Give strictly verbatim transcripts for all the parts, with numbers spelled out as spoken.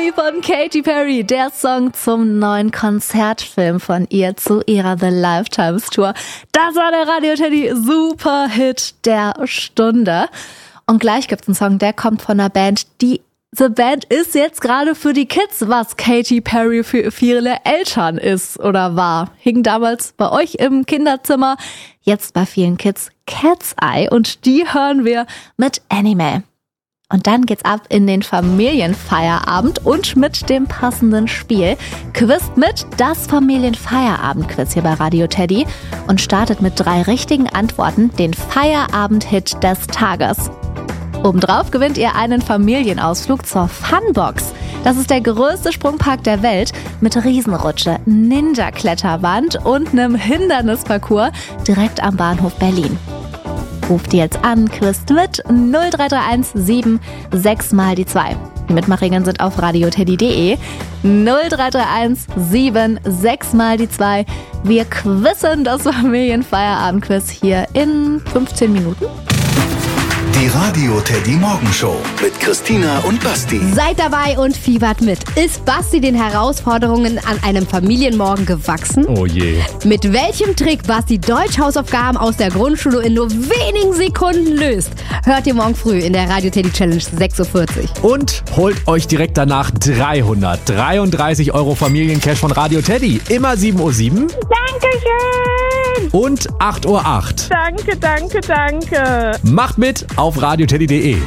Eye von Katy Perry, der Song zum neuen Konzertfilm von ihr zu ihrer The Lifetimes Tour. Das war der Radio Teddy Superhit der Stunde. Und gleich gibt's einen Song, der kommt von einer Band, die The Band ist jetzt gerade für die Kids, was Katy Perry für viele Eltern ist oder war. Hing damals bei euch im Kinderzimmer, jetzt bei vielen Kids Cat's Eye und die hören wir mit Animal. Und dann geht's ab in den Familienfeierabend und mit dem passenden Spiel. Quizt mit das Familienfeierabend-Quiz hier bei Radio Teddy und startet mit drei richtigen Antworten den Feierabend-Hit des Tages. Obendrauf gewinnt ihr einen Familienausflug zur Funbox. Das ist der größte Sprungpark der Welt mit Riesenrutsche, Ninja-Kletterwand und einem Hindernisparcours direkt am Bahnhof Berlin. Ruft ihr jetzt an, quizt mit null drei drei eins sieben sechs mal die zwei. Die Mitmachregeln sind auf radioteddy punkt de. null drei drei eins sieben sechs mal die zwei. Wir quizzen das Familienfeierabend-Quiz hier in fünfzehn Minuten. Die Radio Teddy Morgenshow mit Christina und Basti. Seid dabei und fiebert mit. Ist Basti den Herausforderungen an einem Familienmorgen gewachsen? Oh je. Mit welchem Trick Basti Deutsch-Hausaufgaben aus der Grundschule in nur wenigen Sekunden löst, hört ihr morgen früh in der Radio Teddy Challenge sechs Uhr vierzig. Und holt euch direkt danach dreihundertdreiunddreißig Euro Familiencash von Radio Teddy. Immer sieben Uhr sieben. Dankeschön. Und acht Uhr acht. Danke, danke, danke. Macht mit auf radioteddy punkt de.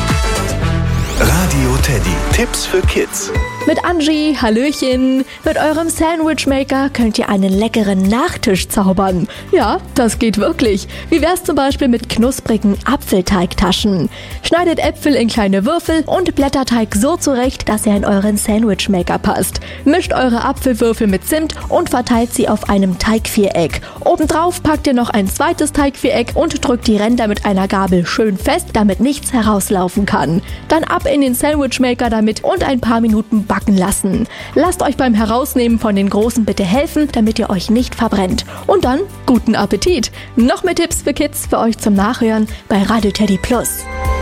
Radio Teddy. Tipps für Kids. Mit Angie, Hallöchen. Mit eurem Sandwichmaker könnt ihr einen leckeren Nachtisch zaubern. Ja, das geht wirklich. Wie wär's zum Beispiel mit knusprigen Apfelteigtaschen? Schneidet Äpfel in kleine Würfel und Blätterteig so zurecht, dass er in euren Sandwichmaker passt. Mischt eure Apfelwürfel mit Zimt und verteilt sie auf einem Teigviereck. Obendrauf packt ihr noch ein zweites Teigviereck und drückt die Ränder mit einer Gabel schön fest, damit nichts herauslaufen kann. Dann ab in den Sandwichmaker damit und ein paar Minuten backen lassen. Lasst euch beim Herausnehmen von den Großen bitte helfen, damit ihr euch nicht verbrennt. Und dann guten Appetit! Noch mehr Tipps für Kids für euch zum Nachhören bei Radio Teddy Plus.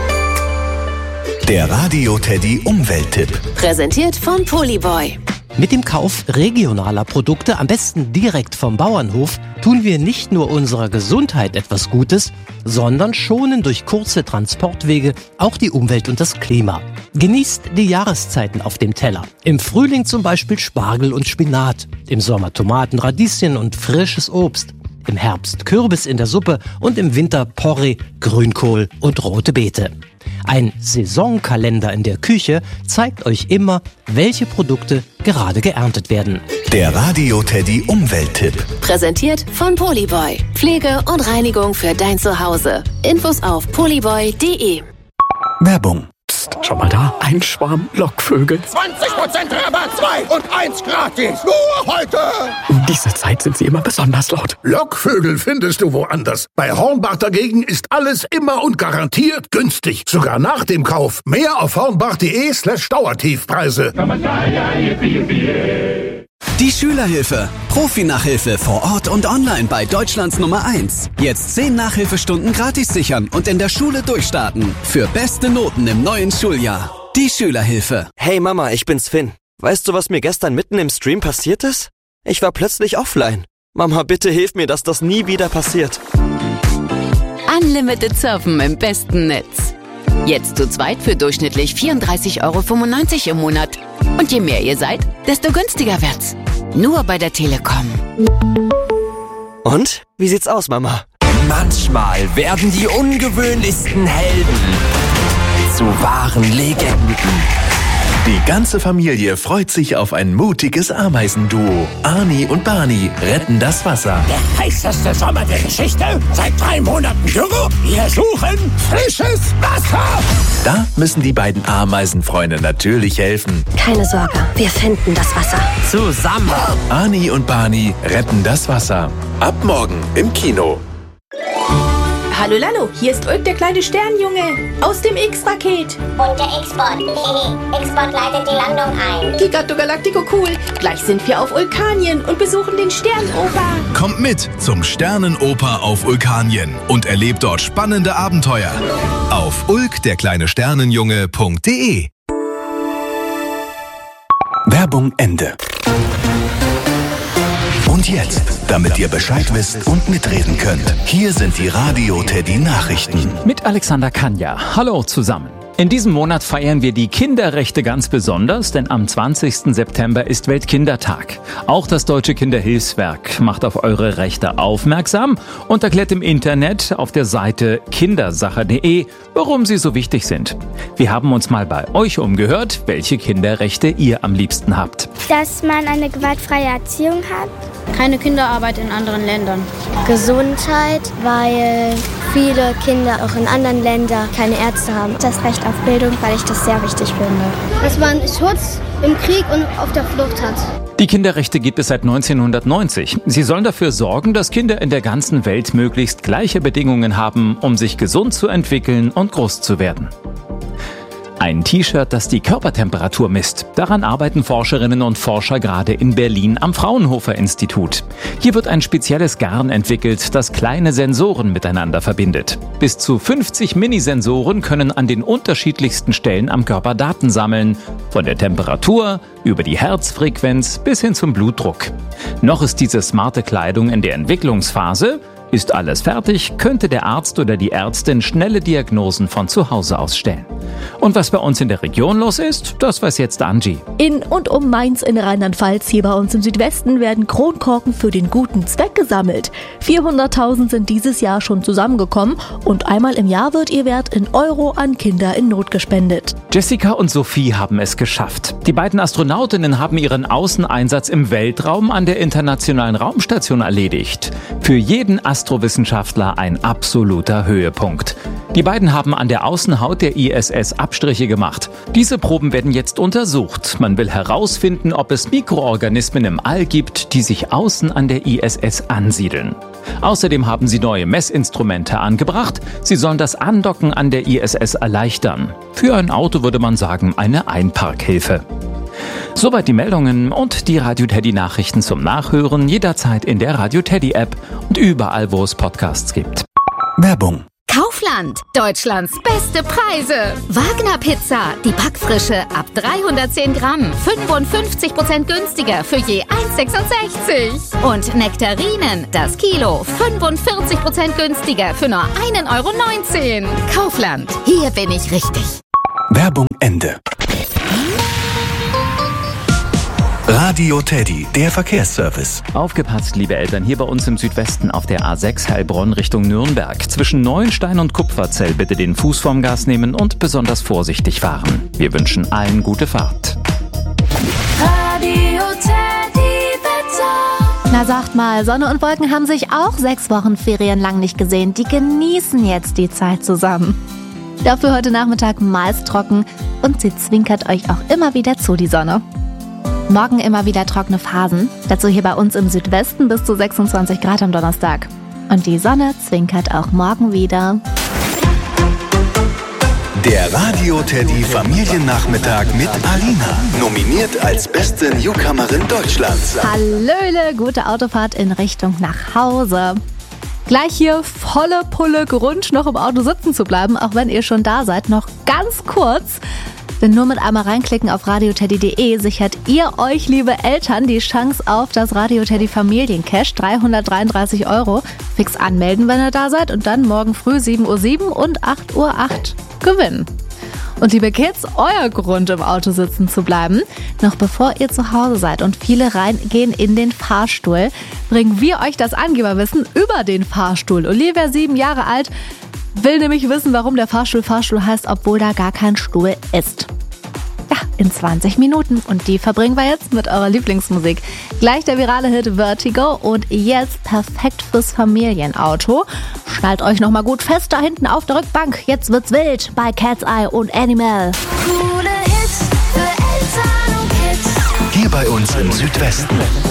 Der Radio Teddy Umwelttipp. Präsentiert von Polyboy. Mit dem Kauf regionaler Produkte, am besten direkt vom Bauernhof, tun wir nicht nur unserer Gesundheit etwas Gutes, sondern schonen durch kurze Transportwege auch die Umwelt und das Klima. Genießt die Jahreszeiten auf dem Teller. Im Frühling zum Beispiel Spargel und Spinat, im Sommer Tomaten, Radieschen und frisches Obst, im Herbst Kürbis in der Suppe und im Winter Porree, Grünkohl und rote Beete. Ein Saisonkalender in der Küche zeigt euch immer, welche Produkte gerade geerntet werden. Der Radio Teddy Umwelttipp. Präsentiert von Polyboy. Pflege und Reinigung für dein Zuhause. Infos auf polyboy punkt de. Werbung. Psst, schau mal da, ein Schwarm Lockvögel. zwanzig Prozent Rabatt, zwei und eins gratis. Nur heute. Um diese Zeit sind sie immer besonders laut. Lockvögel findest du woanders. Bei Hornbach dagegen ist alles immer und garantiert günstig. Sogar nach dem Kauf. Mehr auf hornbach punkt de slash Dauertiefpreise. Die Schülerhilfe. Profi-Nachhilfe vor Ort und online bei Deutschlands Nummer eins. Jetzt zehn Nachhilfestunden gratis sichern und in der Schule durchstarten. Für beste Noten im neuen Schuljahr. Die Schülerhilfe. Hey Mama, ich bin's Finn. Weißt du, was mir gestern mitten im Stream passiert ist? Ich war plötzlich offline. Mama, bitte hilf mir, dass das nie wieder passiert. Unlimited Surfen im besten Netz. Jetzt zu zweit für durchschnittlich vierunddreißig Euro fünfundneunzig im Monat. Und je mehr ihr seid, desto günstiger wird's. Nur bei der Telekom. Und? Wie sieht's aus, Mama? Manchmal werden die ungewöhnlichsten Helden zu wahren Legenden. Die ganze Familie freut sich auf ein mutiges Ameisenduo. Arnie und Barney retten das Wasser. Der heißeste Sommer der Geschichte. Seit drei Monaten Dürre. Wir suchen frisches Wasser. Da müssen die beiden Ameisenfreunde natürlich helfen. Keine Sorge, wir finden das Wasser. Zusammen. Arnie und Barney retten das Wasser. Ab morgen im Kino. Hallo Lalo, hier ist Ulk, der kleine Sternjunge aus dem X-Raket. Und der X-Bot. X-Bot leitet die Landung ein. Gigato Galactico cool. Gleich sind wir auf Ulkanien und besuchen den Sternenoper. Kommt mit zum Sternenoper auf Ulkanien und erlebt dort spannende Abenteuer. Auf ulk der kleine Sternenjunge punkt de. Werbung Ende. Und jetzt, damit ihr Bescheid wisst und mitreden könnt, hier sind die Radio Teddy Nachrichten. Mit Alexander Kanja. Hallo zusammen. In diesem Monat feiern wir die Kinderrechte ganz besonders, denn am zwanzigsten September ist Weltkindertag. Auch das Deutsche Kinderhilfswerk macht auf eure Rechte aufmerksam und erklärt im Internet auf der Seite kindersache punkt de, warum sie so wichtig sind. Wir haben uns mal bei euch umgehört, welche Kinderrechte ihr am liebsten habt. Dass man eine gewaltfreie Erziehung hat. Keine Kinderarbeit in anderen Ländern. Gesundheit, weil viele Kinder auch in anderen Ländern keine Ärzte haben. Das Recht auf Bildung, weil ich das sehr wichtig finde. Dass man Schutz im Krieg und auf der Flucht hat. Die Kinderrechte gibt es seit neunzehnhundertneunzig. Sie sollen dafür sorgen, dass Kinder in der ganzen Welt möglichst gleiche Bedingungen haben, um sich gesund zu entwickeln und groß zu werden. Ein T-Shirt, das die Körpertemperatur misst. Daran arbeiten Forscherinnen und Forscher gerade in Berlin am Fraunhofer Institut. Hier wird ein spezielles Garn entwickelt, das kleine Sensoren miteinander verbindet. Bis zu fünfzig Minisensoren können an den unterschiedlichsten Stellen am Körper Daten sammeln. Von der Temperatur über die Herzfrequenz bis hin zum Blutdruck. Noch ist diese smarte Kleidung in der Entwicklungsphase. Ist alles fertig, könnte der Arzt oder die Ärztin schnelle Diagnosen von zu Hause aus stellen. Und was bei uns in der Region los ist, das weiß jetzt Angie. In und um Mainz in Rheinland-Pfalz, hier bei uns im Südwesten, werden Kronkorken für den guten Zweck gesammelt. vierhunderttausend sind dieses Jahr schon zusammengekommen und einmal im Jahr wird ihr Wert in Euro an Kinder in Not gespendet. Jessica und Sophie haben es geschafft. Die beiden Astronautinnen haben ihren Außeneinsatz im Weltraum an der Internationalen Raumstation erledigt. Für jeden Astrowissenschaftler ein absoluter Höhepunkt. Die beiden haben an der Außenhaut der I S S Abstriche gemacht. Diese Proben werden jetzt untersucht. Man will herausfinden, ob es Mikroorganismen im All gibt, die sich außen an der I S S ansiedeln. Außerdem haben sie neue Messinstrumente angebracht. Sie sollen das Andocken an der I S S erleichtern. Für ein Auto würde man sagen, eine Einparkhilfe. Soweit die Meldungen und die Radio Teddy Nachrichten zum Nachhören jederzeit in der Radio Teddy App und überall, wo es Podcasts gibt. Werbung. Kaufland, Deutschlands beste Preise. Wagner Pizza, die Backfrische ab dreihundertzehn Gramm, fünfundfünfzig Prozent günstiger für je eins Komma sechsundsechzig. Und Nektarinen, das Kilo, fünfundvierzig Prozent günstiger für nur ein Euro neunzehn. Kaufland, hier bin ich richtig. Werbung Ende. Radio Teddy, der Verkehrsservice. Aufgepasst, liebe Eltern, hier bei uns im Südwesten auf der A sechs Heilbronn Richtung Nürnberg. Zwischen Neuenstein und Kupferzell bitte den Fuß vom Gas nehmen und besonders vorsichtig fahren. Wir wünschen allen gute Fahrt. Radio Teddy Wetter. Na sagt mal, Sonne und Wolken haben sich auch sechs Wochen Ferien lang nicht gesehen. Die genießen jetzt die Zeit zusammen. Dafür heute Nachmittag meist trocken und sie zwinkert euch auch immer wieder zu, die Sonne. Morgen immer wieder trockene Phasen. Dazu hier bei uns im Südwesten bis zu sechsundzwanzig Grad am Donnerstag. Und die Sonne zwinkert auch morgen wieder. Der Radio Teddy Familiennachmittag mit Alina. Nominiert als beste Newcomerin Deutschlands. Hallöle, gute Autofahrt in Richtung nach Hause. Gleich hier volle Pulle Grund, noch im Auto sitzen zu bleiben, auch wenn ihr schon da seid. Noch ganz kurz. Denn nur mit einmal reinklicken auf radio teddy punkt de sichert ihr euch, liebe Eltern, die Chance auf das Radio Teddy Familiencash, dreihundertdreiunddreißig Euro. Fix anmelden, wenn ihr da seid und dann morgen früh sieben Uhr sieben und acht Uhr acht gewinnen. Und liebe Kids, euer Grund im Auto sitzen zu bleiben, noch bevor ihr zu Hause seid und viele reingehen in den Fahrstuhl, bringen wir euch das Angeberwissen über den Fahrstuhl. Olivia, sieben Jahre alt, will nämlich wissen, warum der Fahrstuhl Fahrstuhl heißt, obwohl da gar kein Stuhl ist. Ja, in zwanzig Minuten. Und die verbringen wir jetzt mit eurer Lieblingsmusik. Gleich der virale Hit Vertigo und jetzt perfekt fürs Familienauto. Schnallt euch nochmal gut fest da hinten auf der Rückbank. Jetzt wird's wild bei Cat's Eye und Animal. Coole Hits für Eltern und Kids. Hier bei uns im Südwesten.